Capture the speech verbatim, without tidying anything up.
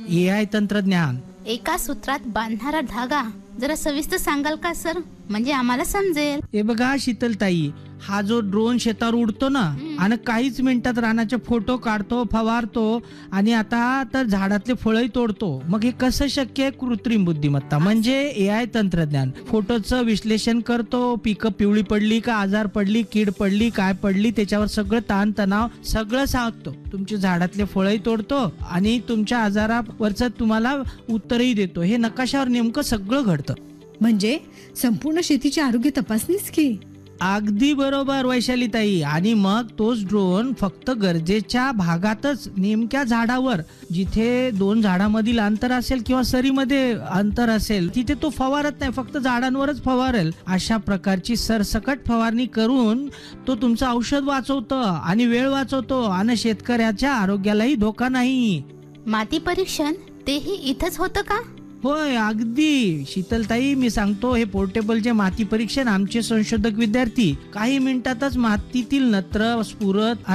ए I तंत्रज्ञान. एका सूत्रात बांधणारा धागा जरा सविस्तर सांगाल का सर, म्हणजे आम्हाला समजेल. हे बघा शीतलताई, हा जो ड्रोन शेतावर उडतो ना आणि काहीच मिनिटात रानाचे फोटो काढतो, फवारतो आणि आता तर झाडातले फळही तोडतो. मग हे कसं शक्य आहे? कृत्रिम बुद्धिमत्ता म्हणजे ए आय तंत्रज्ञान. फोटोचं विश्लेषण करतो, पिकं पिवळी पडली का, आजार पडली, कीड पडली, काय पडली, त्याच्यावर सगळं ताण तणाव सगळं सांगतो. तुमच्या झाडातले फळही तोडतो आणि तुमच्या आजारावरचं तुम्हाला उत्तरही देतो. हे नकाशावर नेमकं सगळं घडतं. म्हणजे संपूर्ण शेतीची आरोग्य तपासणीच की. अगदी बरोबर वैशालीताई. आणि मग तोच ड्रोन फक्त गरजेच्या भागातच, नेमक्या झाडावर जिथे दोन झाडामधील अंतर असेल किंवा सरीमध्ये अंतर असेल तिथे तो फवारत नाही, फक्त झाडांवरच फवारेल. अशा प्रकारची सरसकट फवारणी करून तो तुमचं औषध वाचवतो आणि वेळ वाचवतो आणि शेतकऱ्याच्या आरोग्यालाही धोका नाही. माती परीक्षण तेही इथंच होतं का? होय, अगदी शीतलताई. मी सांगतो, हे पोर्टेबल जे माती परीक्षण आमचे संशोधक विद्यार्थी काही मिनिटातच मातीतील नत्र, स्फुरत